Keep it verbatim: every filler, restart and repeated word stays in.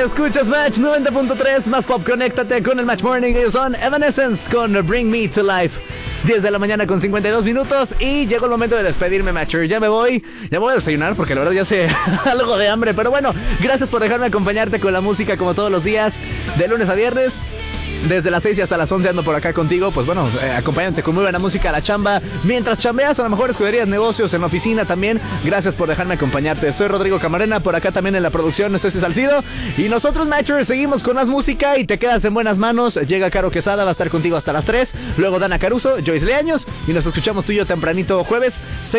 Escuchas Match noventa punto tres, más pop, conéctate con el Match Morning. Ellos son Evanescence con Bring Me to Life. diez de la mañana con cincuenta y dos minutos y llegó el momento de despedirme, Matcher. Ya me voy, ya me voy a desayunar porque la verdad ya sé algo de hambre. Pero bueno, gracias por dejarme acompañarte con la música como todos los días, de lunes a viernes. Desde las seis y hasta las once ando por acá contigo. Pues bueno, eh, acompáñate con muy buena música a la chamba. Mientras chambeas, a lo mejor escuderías, negocios, en la oficina también. Gracias por dejarme acompañarte. Soy Rodrigo Camarena, por acá también en la producción Ceci Salcido. Y nosotros, Matchers, seguimos con más música y te quedas en buenas manos. Llega Caro Quesada, va a estar contigo hasta las tres. Luego Dana Caruso, Joyce Leaños. Y nos escuchamos tú y yo tempranito jueves